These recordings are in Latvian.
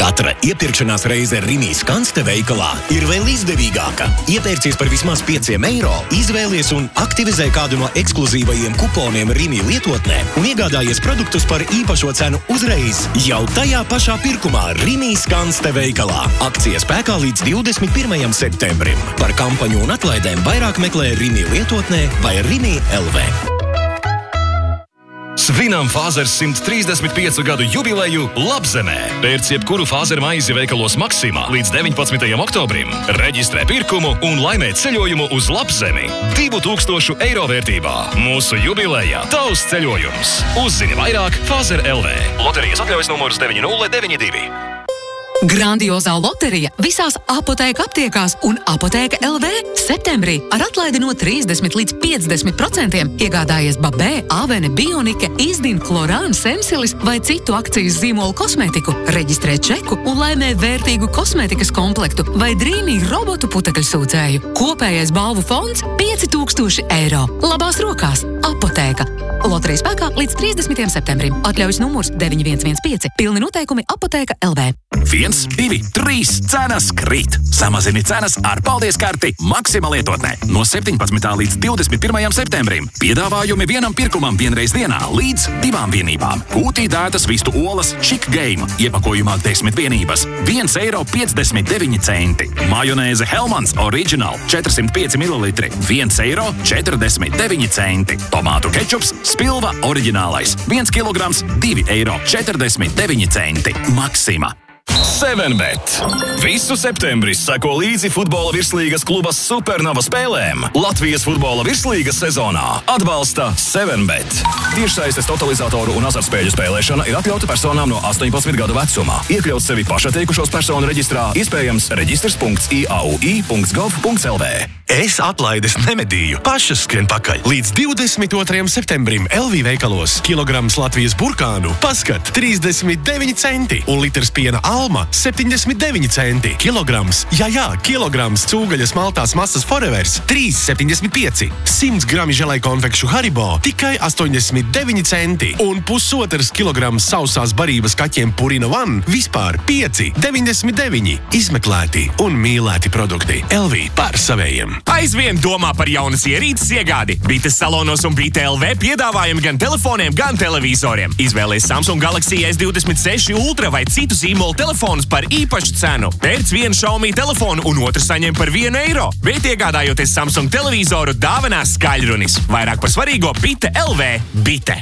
Katra iepirkšanās reize Rimi Skanste veikalā ir vēl izdevīgāka. Iepērcies par vismaz €5, izvēlies un aktivizē kādu no ekskluzīvajiem kuponiem Rimi lietotnē un iegādājies produktus par īpašo cenu uzreiz jau tajā pašā pirkumā Rimi Skanste veikalā. Akcija spēkā līdz 21. septembrim. Par kampaņu un atlaidēm vairāk meklē Rimi lietotnē vai Rimi LV. Svinam Fāzers 135 gadu jubileju Labzemē. Pērc jebkuru Fāzer maizi veikalos Maksimā līdz 19. oktobrim. Reģistrē pirkumu un laimē ceļojumu uz Labzemi 2000 eiro vērtībā. Mūsu jubilejā tavs ceļojums. Uzzini vairāk Fāzer LV. Loterijas atļaujas numurs 9092. Grandiozā loterija visās Apotēka aptiekās un Apotēka LV septembrī ar atlaidi no 30 līdz 50% iegādājies Babē, Avene, Bionike, Izdin, Klorāna, Semsilis vai citu akcijas zīmolu kosmētiku, reģistrē čeku un laimē vērtīgu kosmētikas komplektu vai drīmīgu robotu putekļsūcēju. Kopējais balvu fonds 5000 eiro. Labās rokās Apotēka. Loterija spēkā līdz 30. septembrim. Atļaujas numurs 9115. Pilni noteikumi Apotēka LV. 1, 2, 3 cenas krīt. Samazini cenas ar paldies karti Maksima lietotnē. No 17. līdz 21. septembrim. Piedāvājumi vienam pirkumam vienreiz dienā līdz 2 vienībām. Kūtī dētas vistu olas Chic Game. Iepakojumā 10 vienības. €1,59. Majonēze Hellmans Original 405 ml. €1,49. Tomātu kečups Spilva oriģinālais. 1 kilograms €2,49. Maksima. 7bet. Visu septembri seko līdzi futbola virslīgas kluba Supernova spēlēm. Latvijas futbola virslīgas sezonā atbalsta 7bet. Tiešsaistes totalizatoru un azartspēļu spēlēšana ir atļauta personām no 18 gadu vecuma. Iekļaut sevi pašatteikušos personu reģistrā iespējams reģistrs.iaui.gov.lv. Es atlaides nemedīju, pašas skrien pakaļ. Līdz 22. septembrim LV veikalos kilograms Latvijas burkānu paskat 39 centi un litrs piena Alma 79 centi. Kilograms cūgaļas maltās masas Forevers 3,75. 100 grami želai konfekšu Haribo tikai 89 centi. Un pusotrs kilograms sausās barības kaķiem Purina One vispār 5,99. Izmeklēti un mīlēti produkti. LV par savējiem. Aizvien domā par jaunas ierīces iegādi. Bites salonos un Bite LV piedāvājumi gan telefoniem, gan televizoriem. Izvēlies Samsung Galaxy S26 Ultra vai citu zīmolu telefonus par īpašu cenu. Pērc vienu Xiaomi telefonu un otru saņem par €1. Bet iegādājoties Samsung televizoru dāvinās skaļrunis. Vairāk par svarīgo Bite LV. Bite.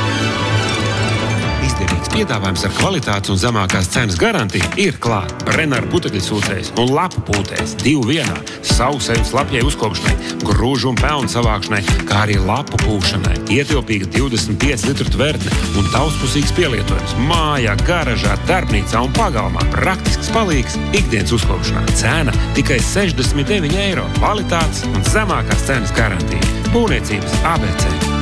Izdevīgs piedāvājums ar kvalitātes un zemākās cenas garantiju ir klāt. Brenner putekļsūcējs un lapu pūtējs 2 vienā. Sausējums lapjai uzkopšanai, grūžu un pelnu savākšanai, kā arī lapu pūšanai. Ietilpīga 25 litru tvertne un daudzpusīgs pielietojums mājā, garažā, darbnīcā un pagalmā. Praktisks palīgs ikdienas uzkopšanā. Cena tikai €69. Kvalitātes un zemākās cenas garantija. Būvniecības ABC.